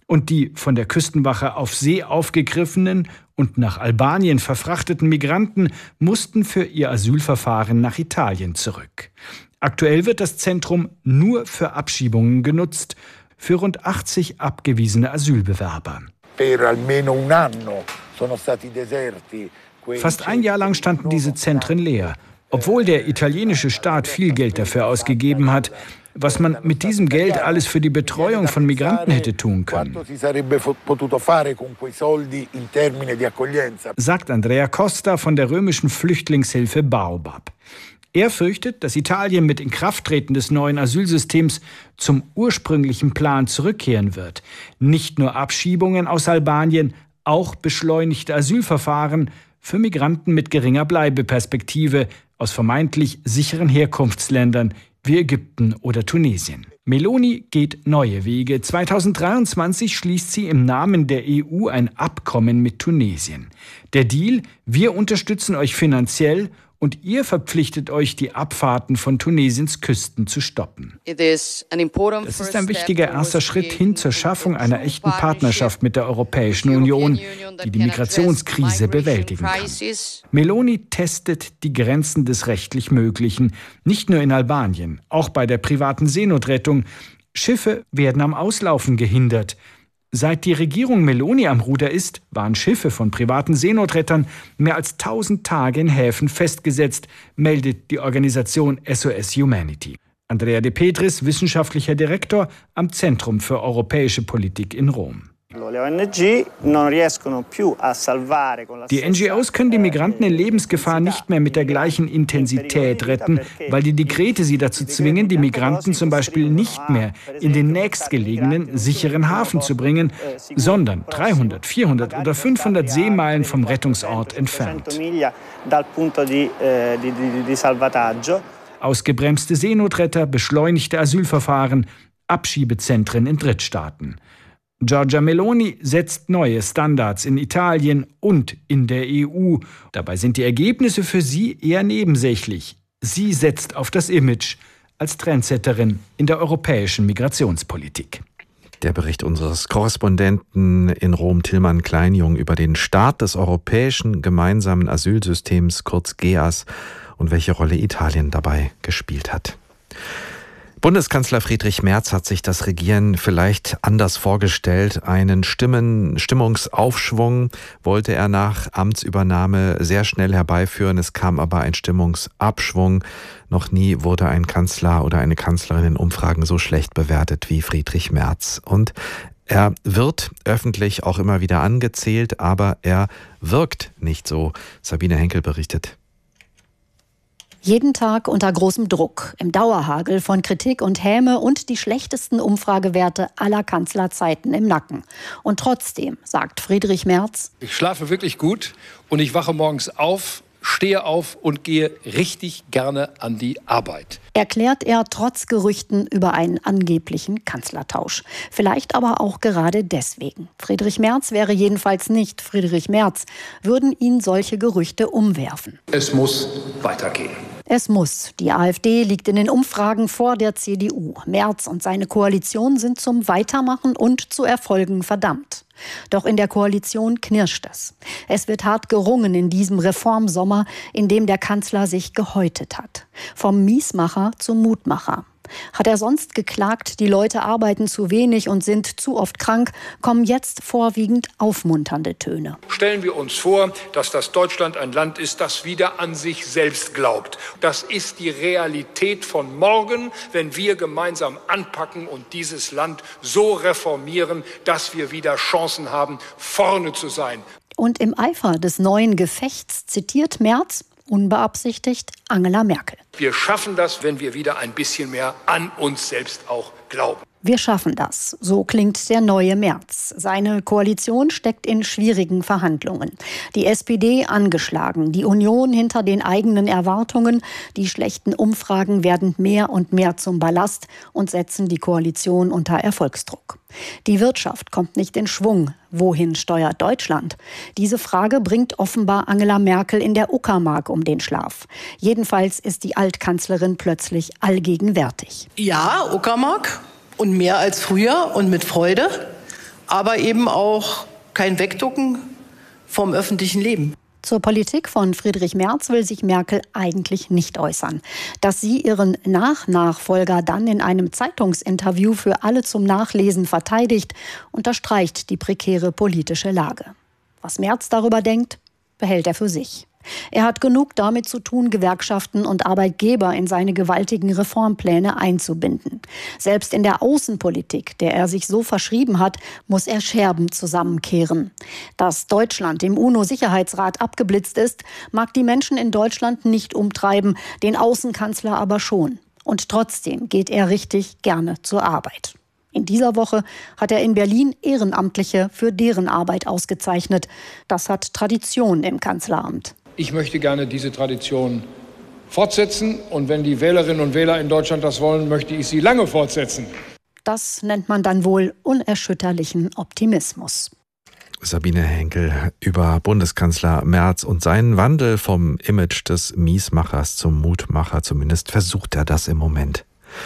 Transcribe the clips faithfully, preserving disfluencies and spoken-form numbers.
Und die von der Küstenwache auf See aufgegriffenen und nach Albanien verfrachteten Migranten mussten für ihr Asylverfahren nach Italien zurück. Aktuell wird das Zentrum nur für Abschiebungen genutzt, für rund achtzig abgewiesene Asylbewerber. Fast ein Jahr lang standen diese Zentren leer, obwohl der italienische Staat viel Geld dafür ausgegeben hat, was man mit diesem Geld alles für die Betreuung von Migranten hätte tun können. Sagt Andrea Costa von der römischen Flüchtlingshilfe Baobab. Er fürchtet, dass Italien mit Inkrafttreten des neuen Asylsystems zum ursprünglichen Plan zurückkehren wird. Nicht nur Abschiebungen aus Albanien, auch beschleunigte Asylverfahren für Migranten mit geringer Bleibeperspektive aus vermeintlich sicheren Herkunftsländern wie Ägypten oder Tunesien. Meloni geht neue Wege. zweitausenddreiundzwanzig schließt sie im Namen der E U ein Abkommen mit Tunesien. Der Deal: Wir unterstützen euch finanziell und ihr verpflichtet euch, die Abfahrten von Tunesiens Küsten zu stoppen. Das ist ein wichtiger erster Schritt hin zur Schaffung einer echten Partnerschaft mit der Europäischen Union, die die Migrationskrise bewältigen kann. Meloni testet die Grenzen des rechtlich Möglichen, nicht nur in Albanien, auch bei der privaten Seenotrettung. Schiffe werden am Auslaufen gehindert. Seit die Regierung Meloni am Ruder ist, waren Schiffe von privaten Seenotrettern mehr als tausend Tage in Häfen festgesetzt, meldet die Organisation S O S Humanity. Andrea De Petris, wissenschaftlicher Direktor am Zentrum für europäische Politik in Rom. Die N G Os können die Migranten in Lebensgefahr nicht mehr mit der gleichen Intensität retten, weil die Dekrete sie dazu zwingen, die Migranten zum Beispiel nicht mehr in den nächstgelegenen, sicheren Hafen zu bringen, sondern dreihundert, vierhundert oder fünfhundert Seemeilen vom Rettungsort entfernt. Ausgebremste Seenotretter, beschleunigte Asylverfahren, Abschiebezentren in Drittstaaten. Giorgia Meloni setzt neue Standards in Italien und in der E U. Dabei sind die Ergebnisse für sie eher nebensächlich. Sie setzt auf das Image als Trendsetterin in der europäischen Migrationspolitik. Der Bericht unseres Korrespondenten in Rom, Tilman Kleinjung, über den Start des europäischen gemeinsamen Asylsystems, kurz G E A S, und welche Rolle Italien dabei gespielt hat. Bundeskanzler Friedrich Merz hat sich das Regieren vielleicht anders vorgestellt. Einen Stimmen, Stimmungsaufschwung wollte er nach Amtsübernahme sehr schnell herbeiführen. Es kam aber ein Stimmungsabschwung. Noch nie wurde ein Kanzler oder eine Kanzlerin in Umfragen so schlecht bewertet wie Friedrich Merz. Und er wird öffentlich auch immer wieder angezählt, aber er wirkt nicht so. Sabine Henkel berichtet. Jeden Tag unter großem Druck, im Dauerhagel von Kritik und Häme und die schlechtesten Umfragewerte aller Kanzlerzeiten im Nacken. Und trotzdem, sagt Friedrich Merz: Ich schlafe wirklich gut und ich wache morgens auf, stehe auf und gehe richtig gerne an die Arbeit. Erklärt er trotz Gerüchten über einen angeblichen Kanzlertausch. Vielleicht aber auch gerade deswegen. Friedrich Merz wäre jedenfalls nicht Friedrich Merz, würden ihn solche Gerüchte umwerfen. Es muss weitergehen. Es muss. Die AfD liegt in den Umfragen vor der C D U. Merz und seine Koalition sind zum Weitermachen und zu Erfolgen verdammt. Doch in der Koalition knirscht es. Es wird hart gerungen in diesem Reformsommer, in dem der Kanzler sich gehäutet hat. Vom Miesmacher zum Mutmacher. Hat er sonst geklagt, die Leute arbeiten zu wenig und sind zu oft krank, kommen jetzt vorwiegend aufmunternde Töne. Stellen wir uns vor, dass das Deutschland ein Land ist, das wieder an sich selbst glaubt. Das ist die Realität von morgen, wenn wir gemeinsam anpacken und dieses Land so reformieren, dass wir wieder Chancen haben, vorne zu sein. Und im Eifer des neuen Gefechts zitiert Merz, unbeabsichtigt, Angela Merkel. Wir schaffen das, wenn wir wieder ein bisschen mehr an uns selbst auch glauben. Wir schaffen das. So klingt der neue Merz. Seine Koalition steckt in schwierigen Verhandlungen. Die S P D angeschlagen, die Union hinter den eigenen Erwartungen. Die schlechten Umfragen werden mehr und mehr zum Ballast und setzen die Koalition unter Erfolgsdruck. Die Wirtschaft kommt nicht in Schwung. Wohin steuert Deutschland? Diese Frage bringt offenbar Angela Merkel in der Uckermark um den Schlaf. Jedenfalls ist die Altkanzlerin plötzlich allgegenwärtig. Ja, Uckermark. Und mehr als früher und mit Freude. aber eben auch kein Wegducken vom öffentlichen Leben. Zur Politik von Friedrich Merz will sich Merkel eigentlich nicht äußern. Dass sie ihren Nach-Nachfolger dann in einem Zeitungsinterview für alle zum Nachlesen verteidigt, unterstreicht die prekäre politische Lage. Was Merz darüber denkt, behält er für sich. Er hat genug damit zu tun, Gewerkschaften und Arbeitgeber in seine gewaltigen Reformpläne einzubinden. Selbst in der Außenpolitik, der er sich so verschrieben hat, muss er Scherben zusammenkehren. Dass Deutschland im UNO-Sicherheitsrat abgeblitzt ist, mag die Menschen in Deutschland nicht umtreiben, den Außenkanzler aber schon. Und trotzdem geht er richtig gerne zur Arbeit. In dieser Woche hat er in Berlin Ehrenamtliche für deren Arbeit ausgezeichnet. Das hat Tradition im Kanzleramt. Ich möchte gerne diese Tradition fortsetzen. Und wenn die Wählerinnen und Wähler in Deutschland das wollen, möchte ich sie lange fortsetzen. Das nennt man dann wohl unerschütterlichen Optimismus. Sabine Henkel über Bundeskanzler Merz und seinen Wandel vom Image des Miesmachers zum Mutmacher. Zumindest versucht er das im Moment.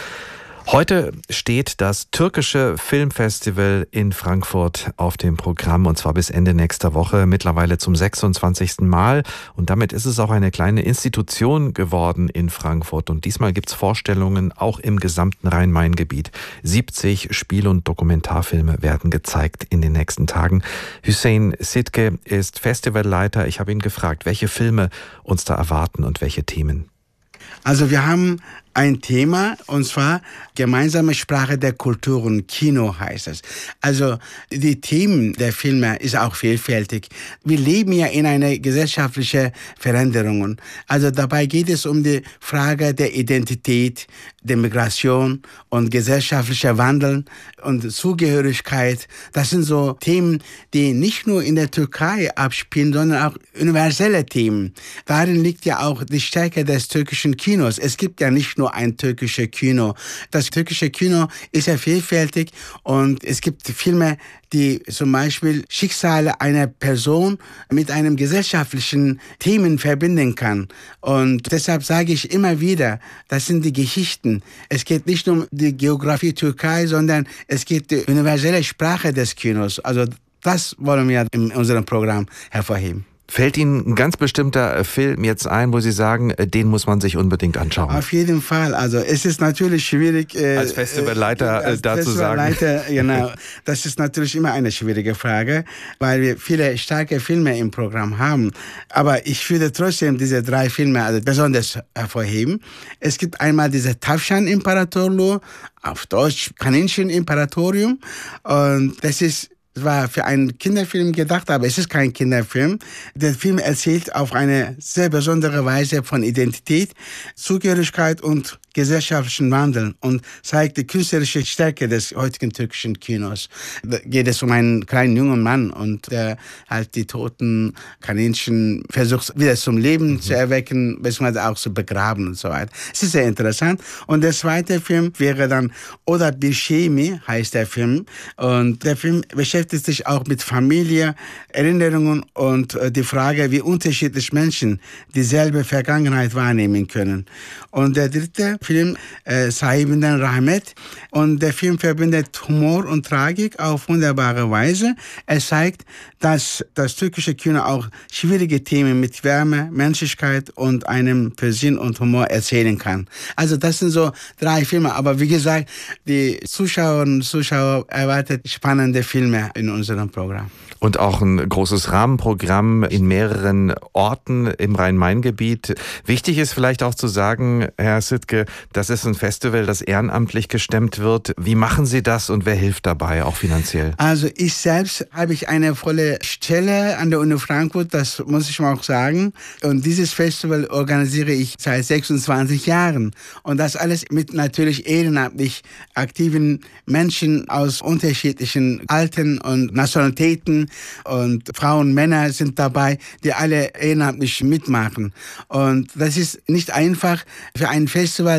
Heute steht das türkische Filmfestival in Frankfurt auf dem Programm, und zwar bis Ende nächster Woche, mittlerweile zum sechsundzwanzigsten Mal. Und damit ist es auch eine kleine Institution geworden in Frankfurt. Und diesmal gibt's Vorstellungen auch im gesamten Rhein-Main-Gebiet. siebzig Spiel- und Dokumentarfilme werden gezeigt in den nächsten Tagen. Hüseyin Sidke ist Festivalleiter. Ich habe ihn gefragt, welche Filme uns da erwarten und welche Themen. Also wir haben ein Thema, und zwar gemeinsame Sprache der Kulturen, Kino heißt es. Also die Themen der Filme ist auch vielfältig. Wir leben ja in einer gesellschaftlichen Veränderung. Also dabei geht es um die Frage der Identität, der Migration und gesellschaftlicher Wandel und Zugehörigkeit. Das sind so Themen, die nicht nur in der Türkei abspielen, sondern auch universelle Themen. Darin liegt ja auch die Stärke des türkischen Kinos. Es gibt ja nicht nur ein türkisches Kino. Das türkische Kino ist ja vielfältig und es gibt Filme, die zum Beispiel Schicksale einer Person mit einem gesellschaftlichen Themen verbinden kann. Und deshalb sage ich immer wieder, das sind die Geschichten. Es geht nicht um die Geografie Türkei, sondern es geht um die universelle Sprache des Kinos. Also das wollen wir in unserem Programm hervorheben. Fällt Ihnen ein ganz bestimmter Film jetzt ein, wo Sie sagen, den muss man sich unbedingt anschauen? Auf jeden Fall. Also es ist natürlich schwierig, äh, als Festivalleiter äh, da zu sagen. Festivalleiter, genau. Das ist natürlich immer eine schwierige Frage, weil wir viele starke Filme im Programm haben. Aber ich würde trotzdem diese drei Filme also besonders hervorheben. Es gibt einmal diese Tavşan İmparatorluğu, auf Deutsch Kaninchen Imperatorium. Und das ist Es war für einen Kinderfilm gedacht, aber es ist kein Kinderfilm. Der Film erzählt auf eine sehr besondere Weise von Identität, Zugehörigkeit und gesellschaftlichen Wandel und zeigt die künstlerische Stärke des heutigen türkischen Kinos. Da geht es um einen kleinen jungen Mann und der halt die toten Kaninchen versucht wieder zum Leben mhm. zu erwecken, beziehungsweise auch zu begraben und so weiter. Es ist sehr interessant. Und der zweite Film wäre dann Oda Bir Şey Mi, heißt der Film. Und der Film beschäftigt sich auch mit Familie, Erinnerungen und die Frage, wie unterschiedlich Menschen dieselbe Vergangenheit wahrnehmen können. Und der dritte Film, äh, Sahibinden Rahmet. Und der Film verbindet Humor und Tragik auf wunderbare Weise. Er zeigt, dass das türkische Kino auch schwierige Themen mit Wärme, Menschlichkeit und einem für Sinn und Humor erzählen kann. Also das sind so drei Filme. Aber wie gesagt, die Zuschauerinnen und Zuschauer erwarten spannende Filme in unserem Programm. Und auch ein großes Rahmenprogramm in mehreren Orten im Rhein-Main-Gebiet. Wichtig ist vielleicht auch zu sagen, Herr Sidke, das ist ein Festival, das ehrenamtlich gestemmt wird. Wie machen Sie das und wer hilft dabei, auch finanziell? Also ich selbst habe ich eine volle Stelle an der Uni Frankfurt, das muss ich mal auch sagen. Und dieses Festival organisiere ich seit sechsundzwanzig Jahren. Und das alles mit natürlich ehrenamtlich aktiven Menschen aus unterschiedlichen Altern und Nationalitäten. Und Frauen, Männer sind dabei, die alle ehrenamtlich mitmachen. Und das ist nicht einfach für ein Festival,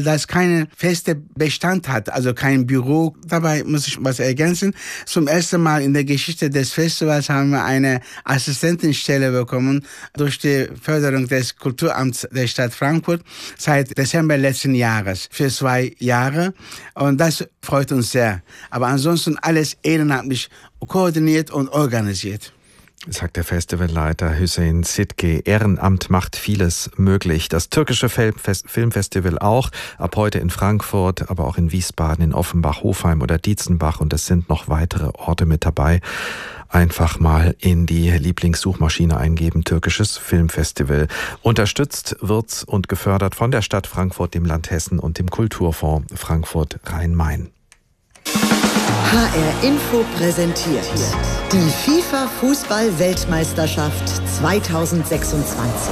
das keinen festen Bestand hat, also kein Büro. Dabei muss ich was ergänzen. Zum ersten Mal in der Geschichte des Festivals haben wir eine Assistentenstelle bekommen durch die Förderung des Kulturamts der Stadt Frankfurt seit Dezember letzten Jahres für zwei Jahre. Und das freut uns sehr. Aber ansonsten alles ehrenamtlich koordiniert und organisiert. Sagt der Festivalleiter Hüseyin Sitge. Ehrenamt macht vieles möglich. Das türkische Filmfestival auch. Ab heute in Frankfurt, aber auch in Wiesbaden, in Offenbach, Hofheim oder Dietzenbach. Und es sind noch weitere Orte mit dabei. Einfach mal in die Lieblingssuchmaschine eingeben, türkisches Filmfestival. Unterstützt wird's und gefördert von der Stadt Frankfurt, dem Land Hessen und dem Kulturfonds Frankfurt-Rhein-Main. H R Info präsentiert die FIFA-Fußball-Weltmeisterschaft zweitausendsechsundzwanzig.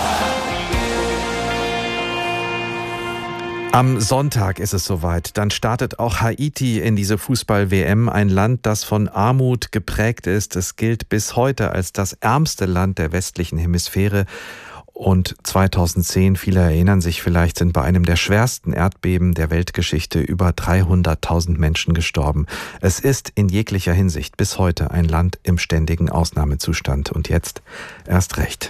Am Sonntag ist es soweit. Dann startet auch Haiti in diese Fußball-W M. Ein Land, das von Armut geprägt ist. Es gilt bis heute als das ärmste Land der westlichen Hemisphäre. Und zweitausendzehn, viele erinnern sich vielleicht, sind bei einem der schwersten Erdbeben der Weltgeschichte über dreihunderttausend Menschen gestorben. Es ist in jeglicher Hinsicht bis heute ein Land im ständigen Ausnahmezustand. Und jetzt erst recht.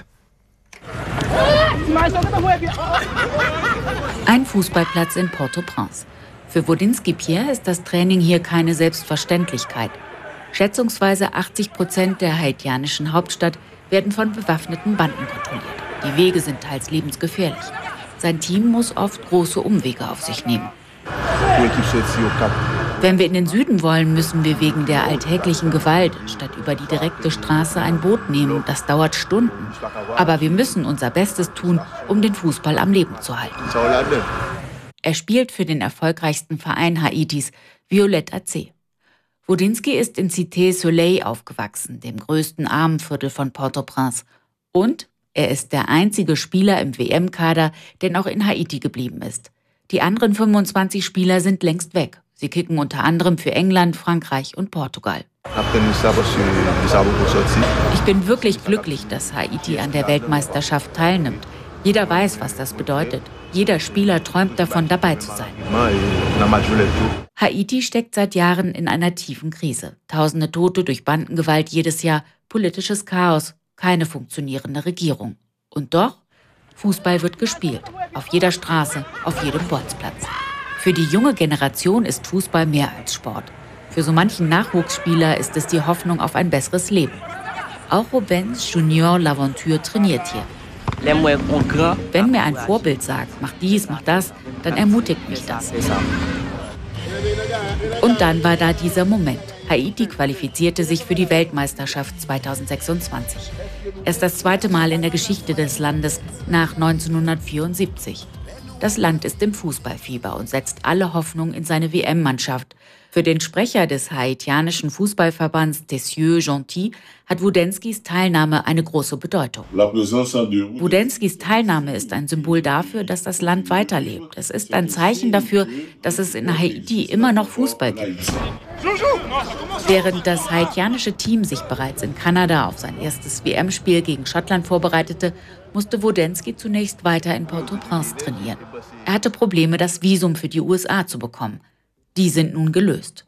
Ein Fußballplatz in Port-au-Prince. Für Wodinsky Pierre ist das Training hier keine Selbstverständlichkeit. Schätzungsweise achtzig Prozent der haitianischen Hauptstadt werden von bewaffneten Banden kontrolliert. Die Wege sind teils lebensgefährlich. Sein Team muss oft große Umwege auf sich nehmen. Wenn wir in den Süden wollen, müssen wir wegen der alltäglichen Gewalt statt über die direkte Straße ein Boot nehmen. Das dauert Stunden. Aber wir müssen unser Bestes tun, um den Fußball am Leben zu halten. Er spielt für den erfolgreichsten Verein Haitis, Violette A C. Wodinsky ist in Cité Soleil aufgewachsen, dem größten Armenviertel von Port-au-Prince. Und er ist der einzige Spieler im W M-Kader, der noch in Haiti geblieben ist. Die anderen fünfundzwanzig Spieler sind längst weg. Sie kicken unter anderem für England, Frankreich und Portugal. Ich bin wirklich glücklich, dass Haiti an der Weltmeisterschaft teilnimmt. Jeder weiß, was das bedeutet. Jeder Spieler träumt davon, dabei zu sein. Haiti steckt seit Jahren in einer tiefen Krise. Tausende Tote durch Bandengewalt jedes Jahr, politisches Chaos, keine funktionierende Regierung. Und doch, Fußball wird gespielt. Auf jeder Straße, auf jedem Bolzplatz. Für die junge Generation ist Fußball mehr als Sport. Für so manchen Nachwuchsspieler ist es die Hoffnung auf ein besseres Leben. Auch Rubens Junior Laventure trainiert hier. Wenn mir ein Vorbild sagt, mach dies, mach das, dann ermutigt mich das. Und dann war da dieser Moment. Haiti qualifizierte sich für die Weltmeisterschaft zweitausendsechsundzwanzig. Erst das zweite Mal in der Geschichte des Landes nach neunzehnhundertvierundsiebzig. Das Land ist im Fußballfieber und setzt alle Hoffnung in seine W M-Mannschaft. Für den Sprecher des haitianischen Fußballverbands Tessieux Gentil hat Wodenskys Teilnahme eine große Bedeutung. Wodenskys Teilnahme ist ein Symbol dafür, dass das Land weiterlebt. Es ist ein Zeichen dafür, dass es in Haiti immer noch Fußball gibt. Während das haitianische Team sich bereits in Kanada auf sein erstes W M-Spiel gegen Schottland vorbereitete, musste Wodensky zunächst weiter in Port-au-Prince trainieren. Er hatte Probleme, das Visum für die U S A zu bekommen. Die sind nun gelöst.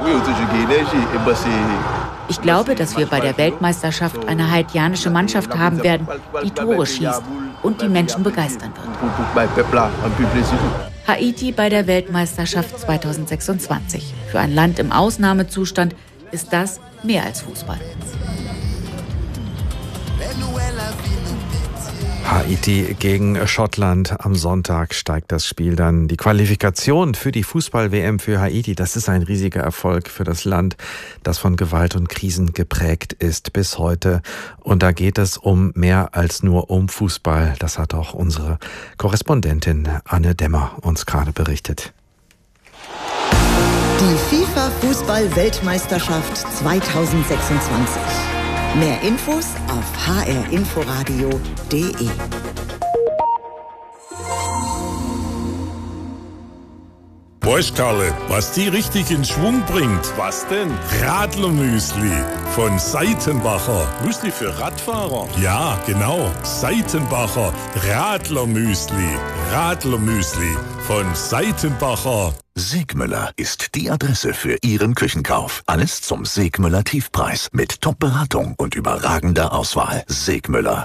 Ich glaube, dass wir bei der Weltmeisterschaft eine haitianische Mannschaft haben werden, die Tore schießt und die Menschen begeistern wird. Haiti bei der Weltmeisterschaft zweitausendsechsundzwanzig. Für ein Land im Ausnahmezustand ist das mehr als Fußball. Haiti gegen Schottland. Am Sonntag steigt das Spiel dann. Die Qualifikation für die Fußball-W M für Haiti, das ist ein riesiger Erfolg für das Land, das von Gewalt und Krisen geprägt ist bis heute. Und da geht es um mehr als nur um Fußball. Das hat auch unsere Korrespondentin Anne Demmer uns gerade berichtet. Die FIFA-Fußball-Weltmeisterschaft zweitausendsechsundzwanzig. Mehr Infos auf h r inforadio punkt d e. Weißt, Karle, was die richtig in Schwung bringt? Was denn? Radlermüsli von Seitenbacher. Müsli für Radfahrer? Ja, genau. Seitenbacher Radlermüsli. Radlermüsli von Seitenbacher. Segmüller ist die Adresse für Ihren Küchenkauf. Alles zum Segmüller Tiefpreis mit Top-Beratung und überragender Auswahl. Segmüller.